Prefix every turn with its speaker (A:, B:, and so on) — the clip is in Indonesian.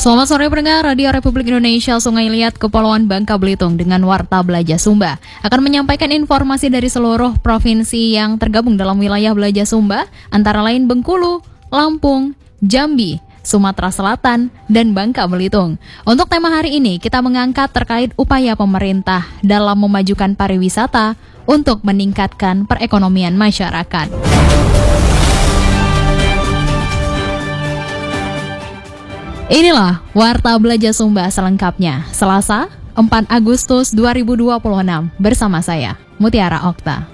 A: Selamat sore pendengar Radio Republik Indonesia. Sungai Liat, Kepulauan Bangka Belitung dengan Warta Belaja Sumba akan menyampaikan informasi dari seluruh provinsi yang tergabung dalam wilayah Belaja Sumba, antara lain Bengkulu, Lampung, Jambi, Sumatera Selatan, dan Bangka Belitung. Untuk tema hari ini, kita mengangkat terkait upaya pemerintah dalam memajukan pariwisata untuk meningkatkan perekonomian masyarakat. Inilah Warta Belaja Sumba selengkapnya, Selasa, 4 Agustus 2026, bersama saya, Mutiara Okta.